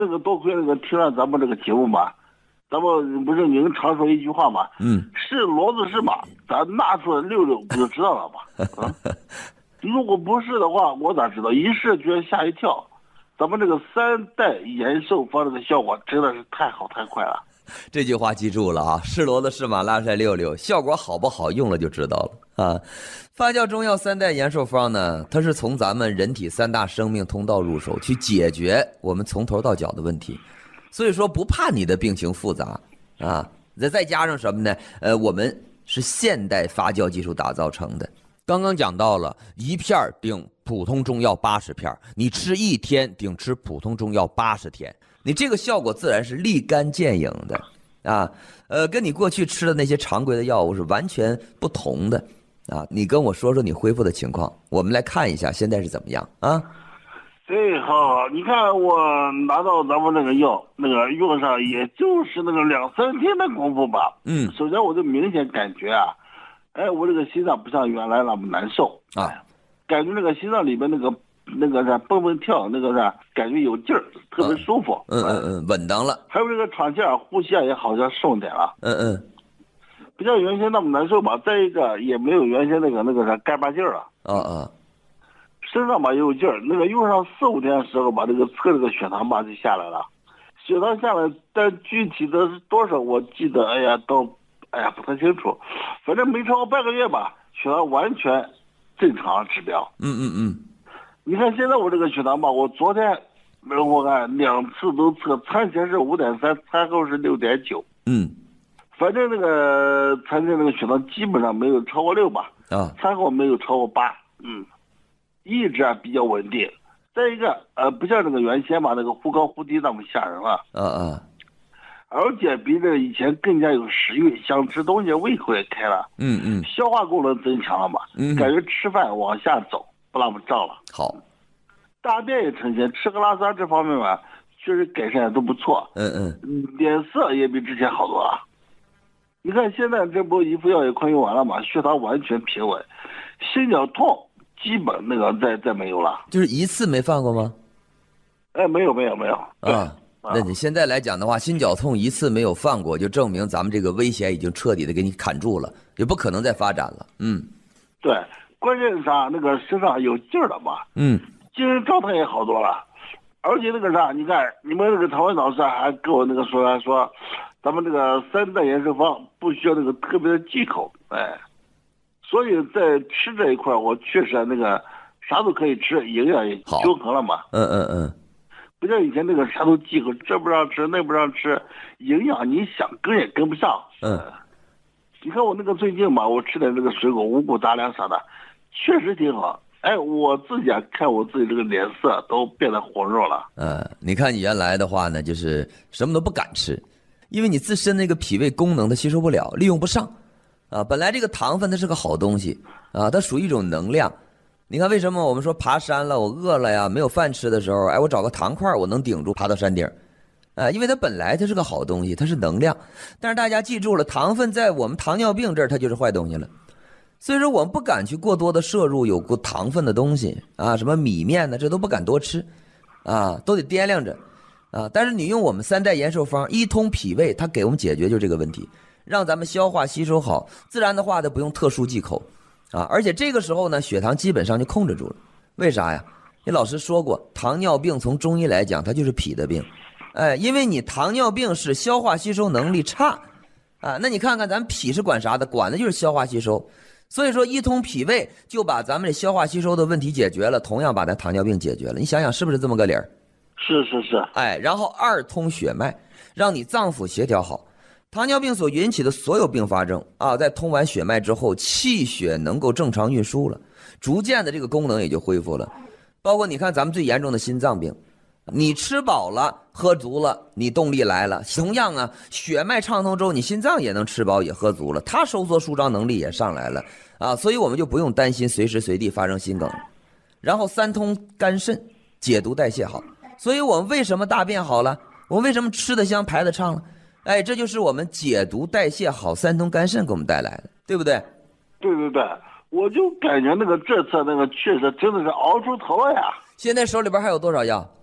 这个多亏那个听了咱们这个节目嘛，咱们不是您常说一句话嘛，是骡子是马，咱拿出来溜溜不就知道了吗？如果不是的话，我咋知道？一试觉得吓一跳。咱们这个3代延寿方这个效果真的是太好太快了。 这句话记住了啊，是骡子是马拉出来溜溜，效果好不好用了就知道了啊。发酵中药3代延寿方呢，它是从咱们人体3大生命通道入手，去解决我们从头到脚的问题。所以说不怕你的病情复杂啊，再加上什么呢？我们是现代发酵技术打造成的。刚刚讲到了1片顶普通中药80片，你吃1天顶吃普通中药80天，你这个效果自然是立竿见影的啊。跟你过去吃的那些常规的药物是完全不同的啊。你跟我说说你恢复的情况，我们来看一下现在是怎么样啊？ 对，好，你看我拿到咱们那个药，那个用上也就是那个2、3天的功夫吧。首先我就明显感觉啊，我这个心脏不像原来那么难受啊，感觉那个心脏里面那个啥蹦蹦跳，那个啥感觉有劲儿，特别舒服。 稳当了。 还有这个喘气儿、呼吸也好像顺点了。不像原先那么难受吧。再一个也没有原先那个啥干巴劲儿了。身上吧也有劲儿，那个用上4、5天的时候吧，这个测这个血糖吧就下来了。血糖下来，但具体的是多少我记得不太清楚，反正没超过半个月吧，血糖完全正常指标。你看现在我这个血糖吧，我昨天我看2次都测，餐前是5.3，餐后是6.9。反正那个餐前那个血糖基本上没有超过6吧，餐后没有超过8。一直比较稳定。再一个不像那个原先吧，那个忽高忽低那么吓人了。而且比这以前更加有食欲，想吃东西，胃口也开了。消化功能增强了嘛。感觉吃饭往下走不那么胀了。 好。 大便也呈现，吃喝拉撒这方面吧，确实改善都不错。脸色也比之前好多了。你看现在这波一副药也快用完了嘛，血糖完全平稳，心绞痛基本那个再没有了。 就是一次没犯过吗？ 没有。 那你现在来讲的话，心绞痛一次没有犯过，就证明咱们这个危险已经彻底的给你砍住了，也不可能再发展了。 对，关键是啥？那个身上有劲儿了嘛。精神状态也好多了。而且那个啥，你看你们那个唐文老师还跟我那个说，咱们这个3代延寿方不需要那个特别的忌口。所以在吃这一块，我确实那个啥都可以吃，营养也均衡了嘛。不像以前那个啥都忌口，这不让吃那不让吃，营养你想跟也跟不上。你看我那个最近吧，我吃点这个水果，五谷杂粮啥的，确实挺好。我自己看我自己这个脸色都变得红润了。 你看你原来的话呢，就是什么都不敢吃，因为你自身那个脾胃功能它吸收不了，利用不上。本来这个糖分它是个好东西它属于一种能量。你看为什么我们说爬山了，我饿了呀，没有饭吃的时候，我找个糖块我能顶住爬到山顶。因为它本来它是个好东西，它是能量。但是大家记住了，糖分在我们糖尿病这儿它就是坏东西了。所以说我们不敢去过多的摄入有过糖分的东西什么米面呢，这都不敢多吃都得掂量着但是你用我们3代延寿方一通脾胃，它给我们解决就这个问题，让咱们消化吸收好，自然的话它不用特殊忌口而且这个时候呢，血糖基本上就控制住了。为啥呀？你老师说过，糖尿病从中医来讲它就是脾的病。因为你糖尿病是消化吸收能力差那你看看咱脾是管啥的？管的就是消化吸收。所以说一通脾胃就把咱们这消化吸收的问题解决了，同样把咱糖尿病解决了。你想想是不是这么个理儿？ 是。 然后2通血脉，让你脏腑协调好。糖尿病所引起的所有并发症在通完血脉之后，气血能够正常运输了，逐渐的这个功能也就恢复了。包括你看咱们最严重的心脏病，你吃饱了喝足了，你动力来了，同样血脉畅通之后，你心脏也能吃饱也喝足了，它收缩舒张能力也上来了所以我们就不用担心随时随地发生心梗。然后3通肝肾，解毒代谢好。所以我们为什么大便好了，我们为什么吃得香排得畅了？这就是我们解毒代谢好3通肝肾给我们带来的，对不对？ 对，我就感觉那个这次那个确实真的是熬出头了呀。 现在手里边还有多少药？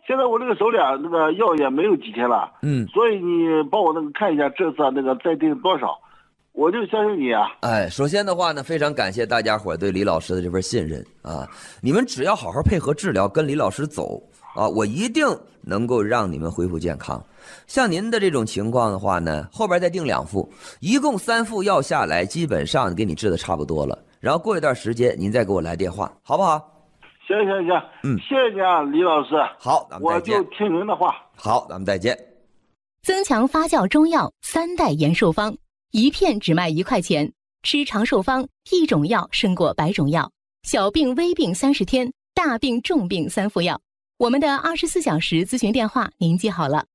现在我这个手里那个药也没有几天了，所以你帮我那个看一下这次那个再定多少，我就相信你啊。 首先的话呢，非常感谢大家伙对李老师的这份信任啊，你们只要好好配合治疗，跟李老师走啊，我一定能够让你们恢复健康。像您的这种情况的话呢，后边再订2副，一共3副药下来，基本上给你治的差不多了。然后过一段时间您再给我来电话，好不好？ 行，谢谢你啊，李老师。 好，咱们再见。 我就听您的话。 好，咱们再见。 增强发酵中药3代延寿方，一片只卖1块钱，吃长寿方，1种药胜过100种药，小病微病30天，大病重病3副药。我们的24小时咨询电话您记好了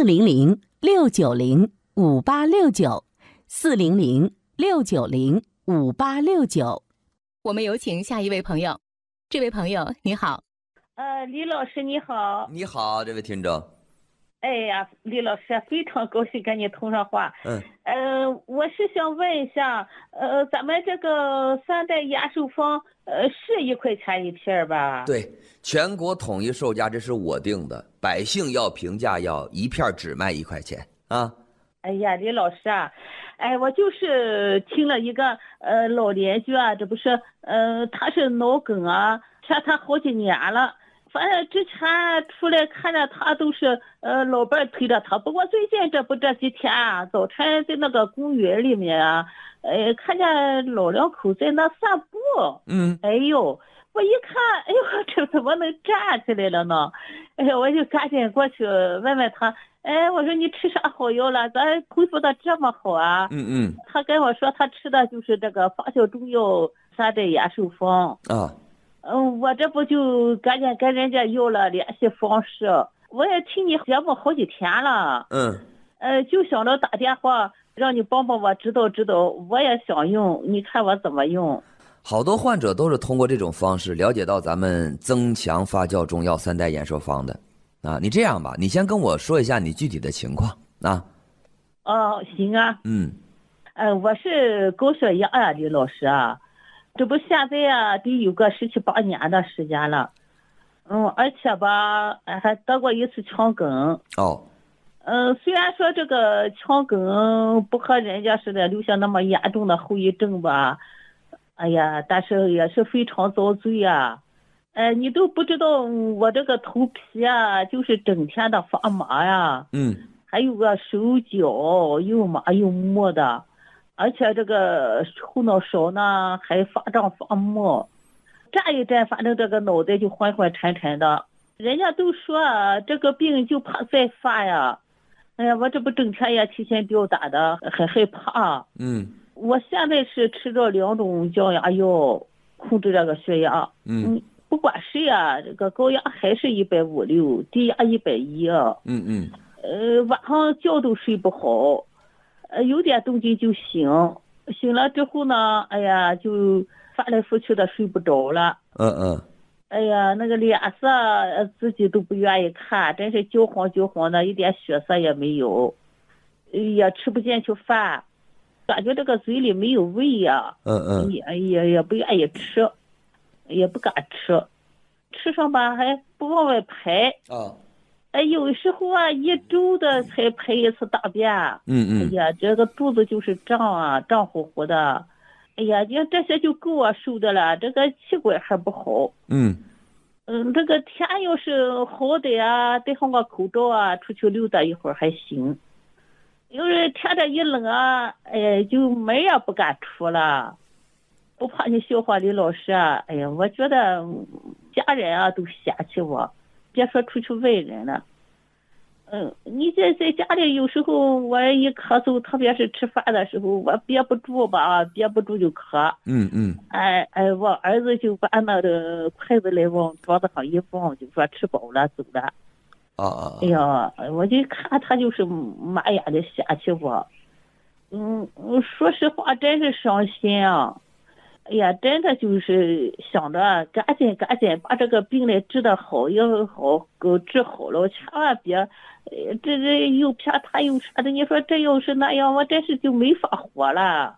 ，400-690-5869，400-690-5869。我们有请下一位朋友。这位朋友你好。 李老师你好。 你好，这位听众。 哎呀，李老师非常高兴跟你通上话。我是想问一下，咱们这个3代延寿方是1块钱一片吧？ 对，全国统一售价，这是我定的，百姓药平价药，一片只卖1块钱啊。 哎呀，李老师啊，我就是听了一个老邻居啊，这不是他是脑梗啊，劝他好几年了，反正之前出来看着他都是老伴推着他，不过最近这几天啊，早晨在那个公园里面啊，看见老两口在那散步，哎呦，我一看，哎呦，这怎么能站起来了呢？哎呦，我就赶紧过去问问他，我说你吃啥好药了？咱恢复的这么好啊？他跟我说他吃的就是这个发酵中药3代延寿方啊。我这不就赶紧跟人家要了联系方式，我也听你节目好几天了，就想着打电话让你帮帮我指导指导，我也想用，你看我怎么用。 好多患者都是通过这种方式了解到咱们增强发酵中药3代延寿方的啊。你这样吧，你先跟我说一下你具体的情况啊。 行啊。我是高血压啊，李老师啊，这不现在啊得有个17、18年的时间了，而且吧还得过一次腔梗。虽然说这个腔梗不和人家似的留下那么严重的后遗症吧，哎呀，但是也是非常遭罪啊。你都不知道我这个头皮啊，就是整天的发麻呀，还有个手脚又麻又木的，而且这个后脑勺呢还发胀发木，站一站反正这个脑袋就昏昏沉沉的，人家都说这个病就怕再发呀。哎呀，我这不整天也提心吊胆的，很害怕。我现在是吃着2种降压药控制这个血压。不管谁啊，这个高压还是156，低压110啊。晚上觉都睡不好，有点动静就醒，醒了之后呢，哎呀，就翻来覆去的睡不着了。哎呀，那个脸色自己都不愿意看，真是焦黄焦黄的，一点血色也没有，也吃不进去饭，感觉这个嘴里没有味呀。也不愿意吃，也不敢吃，吃上吧还不往外排。有时候啊1周的才排一次大便。哎呀，这个肚子就是胀啊，胀乎乎的。哎呀，你看这些就够我受的了，这个气管还不好。这个天要是好的啊，戴上个口罩啊，出去溜达一会儿还行。要是天这一冷啊，就门也不敢出了。不怕你笑话李老师啊，哎呀，我觉得家人啊都嫌弃我，别说出去问人了。你在家里有时候我一咳嗽，特别是吃饭的时候，我憋不住吧，憋不住就咳。我儿子就把那个筷子来往桌子上一放，就说吃饱了走了。哎呀，我就看他就是满眼的嫌弃我。说实话真是伤心啊。哎呀，真的就是想着赶紧把这个病来治得好，要好治好了，千万别，这又骗他又啥的，你说这要是那样，我真是就没法活了。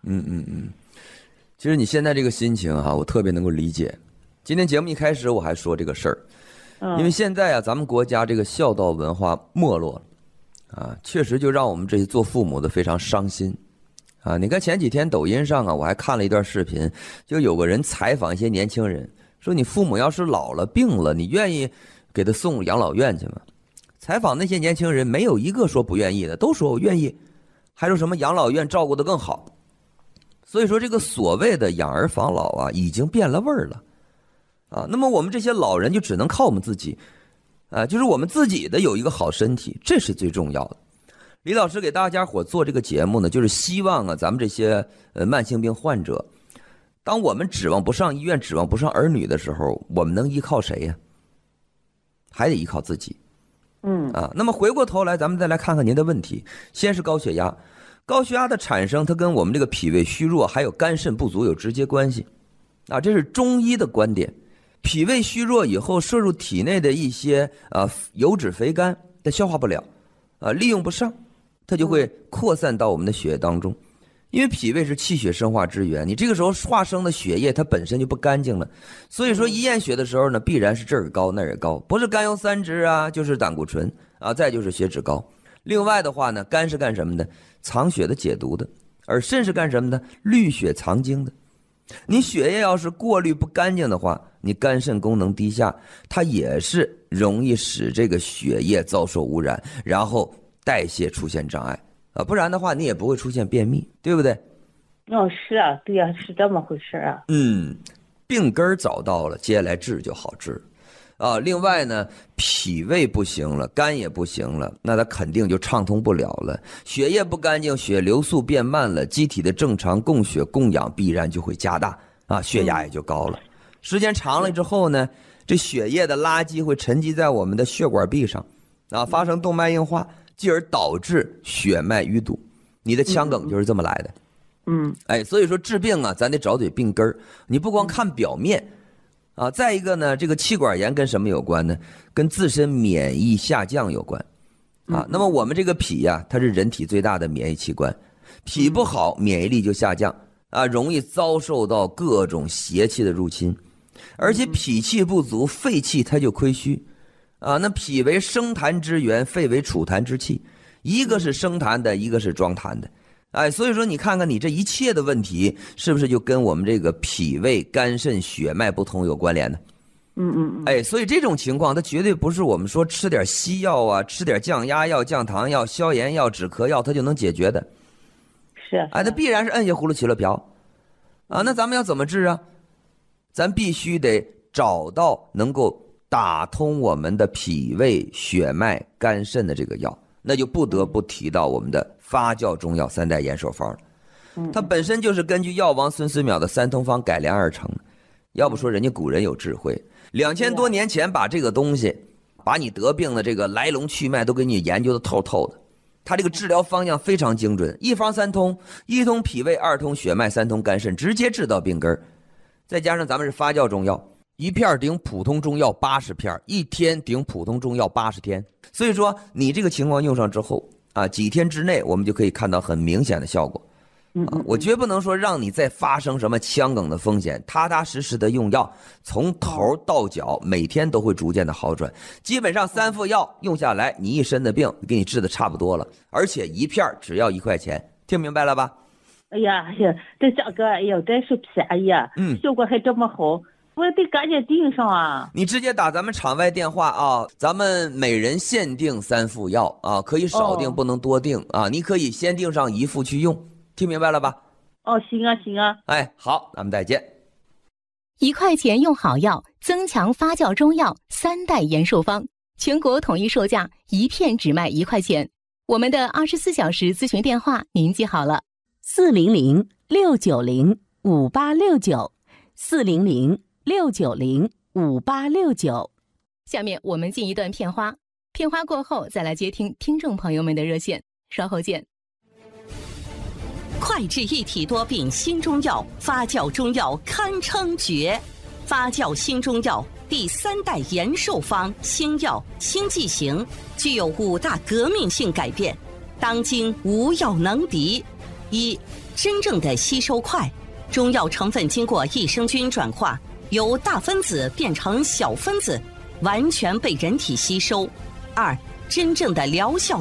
其实你现在这个心情哈，我特别能够理解。今天节目一开始我还说这个事儿， 因为现在啊，咱们国家这个孝道文化没落了，啊，确实就让我们这些做父母的非常伤心，啊，你看前几天抖音上啊，我还看了一段视频，就有个人采访一些年轻人，说你父母要是老了病了，你愿意给他送养老院去吗？采访那些年轻人，没有一个说不愿意的，都说我愿意，还说什么养老院照顾得更好。所以说这个所谓的养儿防老啊，已经变了味儿了，啊，那么我们这些老人就只能靠我们自己，啊，就是我们自己的有一个好身体，这是最重要的。李老师给大家伙做这个节目呢，就是希望啊，咱们这些慢性病患者，当我们指望不上医院、指望不上儿女的时候，我们能依靠谁呀？还得依靠自己。那么回过头来，咱们再来看看您的问题。先是高血压，高血压的产生，它跟我们这个脾胃虚弱还有肝肾不足有直接关系，啊，这是中医的观点。脾胃虚弱以后，摄入体内的一些油脂肥甘，它消化不了，利用不上，它就会扩散到我们的血液当中。因为脾胃是气血生化之源，你这个时候化生的血液它本身就不干净了，所以说一验血的时候呢，必然是这儿高那儿高，不是甘油三酯啊，就是胆固醇啊，再就是血脂高。另外的话呢，肝是干什么的？藏血的、解毒的，而肾是干什么的？滤血藏精的。你血液要是过滤不干净的话，你肝肾功能低下，它也是容易使这个血液遭受污染，然后代谢出现障碍。不然的话你也不会出现便秘，对不对？ 是啊，对啊，是这么回事啊。 病根找到了，接下来治就好治啊。另外呢，脾胃不行了，肝也不行了，那它肯定就畅通不了了，血液不干净，血流速变慢了，机体的正常供血供氧必然就会加大啊，血压也就高了。时间长了之后呢，这血液的垃圾会沉积在我们的血管壁上啊，发生动脉硬化，继而导致血脉淤堵，你的腔梗就是这么来的。所以说治病啊，咱得找对病根儿，你不光看表面啊。再一个呢，这个气管炎跟什么有关呢？跟自身免疫下降有关啊。那么我们这个脾呀，它是人体最大的免疫器官，脾不好，免疫力就下降啊，容易遭受到各种邪气的入侵，而且脾气不足，肺气它就亏虚啊。那脾为生痰之源，肺为储痰之器，一个是生痰的，一个是装痰的。所以说你看看你这一切的问题，是不是就跟我们这个脾胃、肝肾、血脉不通有关联呢？所以这种情况它绝对不是我们说吃点西药啊，吃点降压药、降糖药、消炎药、止咳药它就能解决的。 是它必然是摁下葫芦起了瓢啊。那咱们要怎么治啊？咱必须得找到能够打通我们的脾胃、血脉、肝肾的这个药，那就不得不提到我们的发酵中药三代延寿方了。它本身就是根据药王孙思邈的三通方改良而成的。要不说人家古人有智慧，2000多年前把这个东西，把你得病的这个来龙去脉都给你研究的透透的。它这个治疗方向非常精准，一方三通，一通脾胃，二通血脉，三通肝肾，直接治到病根。再加上咱们是发酵中药，一片顶普通中药80片，一天顶普通中药80天。所以说你这个情况用上之后啊，几天之内我们就可以看到很明显的效果。我绝不能说让你再发生什么腔梗的风险，踏踏实实的用药，从头到脚每天都会逐渐的好转。基本上3副药用下来，你一身的病给你治的差不多了，而且一片只要1块钱，听明白了吧？ 哎呀，这价格真是便宜啊，效果还这么好，我得赶紧订上啊！ 你直接打咱们场外电话啊，咱们每人限定3副药啊，可以少订不能多订啊，你可以先订上1副去用。听明白了吧？ 行啊行啊。 好，咱们再见。 1块钱用好药，增强发酵中药3代延寿方，全国统一售价，1片只卖1块钱。我们的24小时咨询电话您记好了：400-690-5869，400-690-5869。下面我们进一段片花，片花过后再来接听听众朋友们的热线，稍后见。 快治一体多病新中药，发酵中药堪称绝。发酵新中药第3代延寿方新药新剂型，具有5大革命性改变，当今无药能敌。1、真正的吸收快，中药成分经过益生菌转化，由大分子变成小分子， 完全被人体吸收；二、真正的疗效